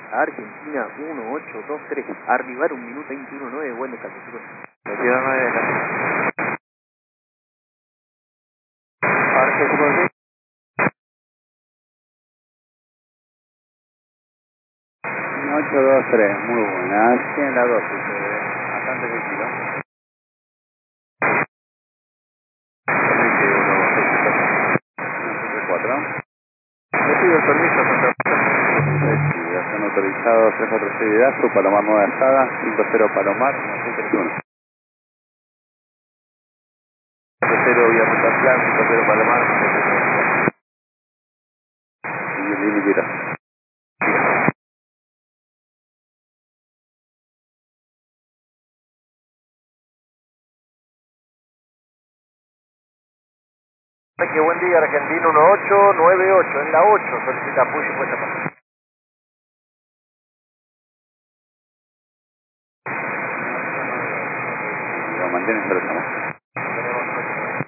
Argentina 1823. Arribar 1 minuto 21.9. Buen descanso, chicos. 22.9. Argentina 823, muy buena. Tiene la dosis, bastante líquido. Permite 4. Le pido el permiso contra Están autorizados 346 de Astro, Palomar Nueva Estada, 50 Palomar, 1631. 50 vía Montaplan, 50 Palomar, 50. Y el límite. Que buen día, Argentina 1898, en la 8, solicita apoyo y puesta para. Lo mantienen, pero estamos.